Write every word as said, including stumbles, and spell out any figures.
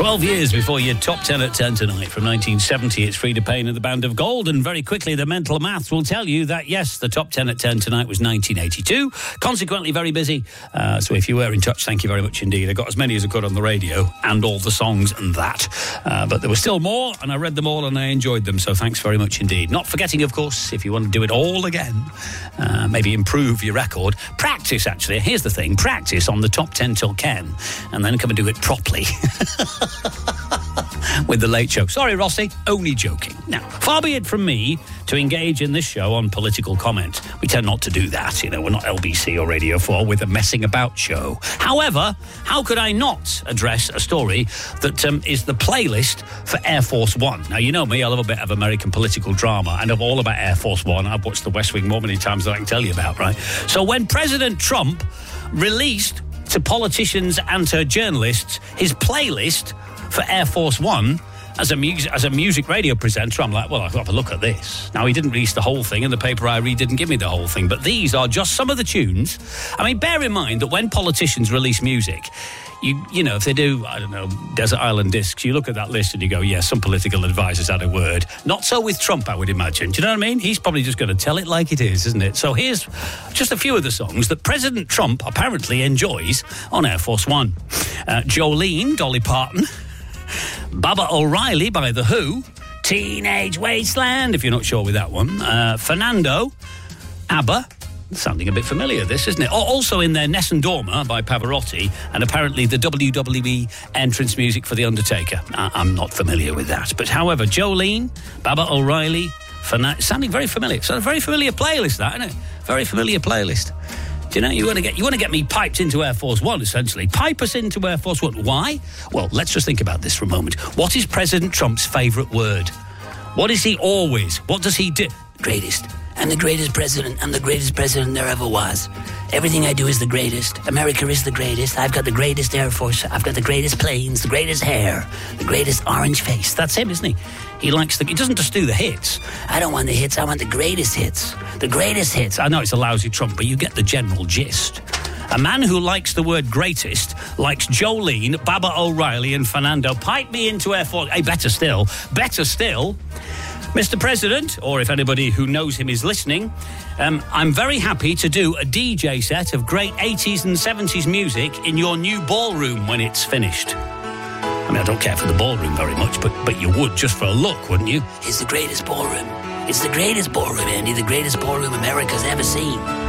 twelve years before your top ten at ten tonight. From nineteen seventy, it's Frida Payne and the Band of Gold. And very quickly, the mental maths will tell you that, yes, the top ten at ten tonight was nineteen eighty-two. Consequently, very busy. Uh, so if you were in touch, thank you very much indeed. I got as many as I could on the radio and all the songs and that. Uh, but there were still more, and I read them all and I enjoyed them. So thanks very much indeed. Not forgetting, of course, if you want to do it all again, uh, maybe improve your record. Practice, actually. Here's the thing. Practice on the top ten till Ken, and then come and do it properly. With the Late Show. Sorry, Rossi, only joking. Now, far be it from me to engage in this show on political comment. We tend not to do that, you know, we're not L B C or Radio four with a messing about show. However, how could I not address a story that um, is the playlist for Air Force One? Now, you know me, I love a bit of American political drama, and of all about Air Force One, I've watched The West Wing more many times than I can tell you about, right? So when President Trump released to politicians and to journalists his playlist for Air Force One, as a music as a music radio presenter, I'm like, well, I've got to look at this. Now, he didn't release the whole thing, and the paper I read didn't give me the whole thing, but these are just some of the tunes. I mean, bear in mind that when politicians release music, you you know, if they do, I don't know, Desert Island Discs, you look at that list and you go, yeah, some political advisors had a word. Not so with Trump, I would imagine. Do you know what I mean? He's probably just going to tell it like it is, isn't it? So here's just a few of the songs that President Trump apparently enjoys on Air Force One. Uh, Jolene, Dolly Parton. Baba O'Reilly by The Who. Teenage Wasteland, if you're not sure with that one. Uh, Fernando. ABBA. Sounding a bit familiar, this, isn't it? Also in there, Nessun Dorma by Pavarotti, and apparently the W W E entrance music for The Undertaker. I- I'm not familiar with that. But however, Jolene, Baba O'Reilly, Fern- sounding very familiar. It's a very familiar playlist, that, isn't it? Very familiar playlist. Do you know, you want to get you want to get me piped into Air Force One, essentially. Pipe us into Air Force One. Why? Well, let's just think about this for a moment. What is President Trump's favourite word? What is he always? What does he do? Greatest. I'm the greatest president. I'm the greatest president there ever was. Everything I do is the greatest. America is the greatest. I've got the greatest Air Force. I've got the greatest planes, the greatest hair, the greatest orange face. That's him, isn't he? He likes the... He doesn't just do the hits. I don't want the hits. I want the greatest hits. The greatest hits. I know it's a lousy Trump, but you get the general gist. A man who likes the word greatest likes Jolene, Baba O'Reilly and Fernando. Pipe me into Air Force... Hey, better still. Better still... Mister President, or if anybody who knows him is listening, um, I'm very happy to do a D J set of great eighties and seventies music in your new ballroom when it's finished. I mean, I don't care for the ballroom very much, but, but you would just for a look, wouldn't you? It's the greatest ballroom. It's the greatest ballroom, Andy, the greatest ballroom America's ever seen.